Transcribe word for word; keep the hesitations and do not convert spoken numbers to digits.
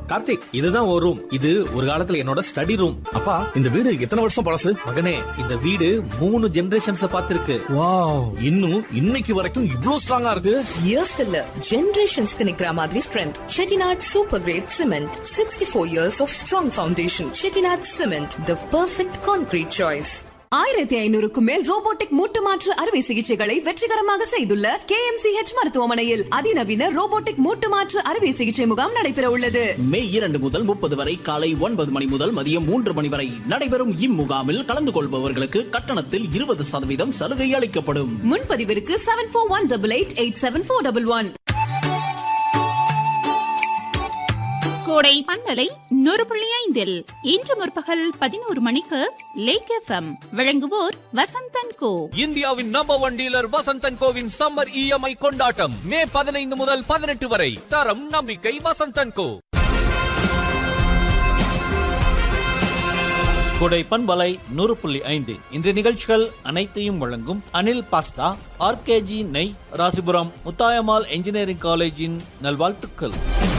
கார்த்திக், இதுதான் ஒரு ரூம். இது ஒரு காலத்துல என்னோட ஸ்டடி ரூம். அப்பா, இந்த வீடு எத்தனை வருஷம் பழசு? மகனே, இந்த வீடு மூணு ஜெனரேஷன்ஸ் பார்த்திருக்கு. வாவ், இன்னும் இன்னைக்கு வரைக்கும் இவ்ளோ ஸ்ட்ராங்கா இருக்கு. இயர்ஸ் இல்ல, ஜெனரேஷன்ஸ்க்கு நிக்கிற மாதிரி strength. Chettinad super great cement, sixty four years of strong foundation. Chettinad cement, the perfect concrete choice. ஆயிரத்தி ஐநூறுக்கும் மேல் ரோபோட்டிக் மூட்டு மாற்று அறுவை சிகிச்சைகளை வெற்றிகரமாக செய்துள்ள கே எம் சி ஹெச் மருத்துவமனையில் அதிநவீன ரோபோட்டிக் மூட்டு மாற்று அறுவை சிகிச்சை முகாம் நடைபெற உள்ளது. மே இரண்டு முதல் முப்பது வரை காலை ஒன்பது மணி முதல் மதியம் மூன்று மணி வரை நடைபெறும் இம்முகாமில் கலந்து கொள்பவர்களுக்கு கட்டணத்தில் இருபது சதவீதம் சலுகை அளிக்கப்படும். முன்பதிவிற்கு seven four one double eight eight seven four double one. கோடை பண்பலை நூறு புள்ளி ஐந்தில் இன்று முற்பகல் பதினோரு மணிக்கு லேக் எஃப்எம் வழங்குவோர் வசந்தன் கோ. இந்தியாவின் number one dealer Vasanthan CoWIN summer EMI கொண்டாட்டம் மே பதினைந்து முதல் பதினெட்டு வரை. தரம் நம்பிக்கை வசந்தன் கோ. கோடை பண்பலை நூறு புள்ளி ஐந்து இன்றைய நிகழ்ச்சிகள் அனைத்தையும் வழங்கும் அனில் பாஸ்தா, ஆர்கேஜி நெய், ராசிபுரம் முத்தாயம்மாள் என்ஜினியரிங் காலேஜின் நல்வாழ்த்துக்கள்.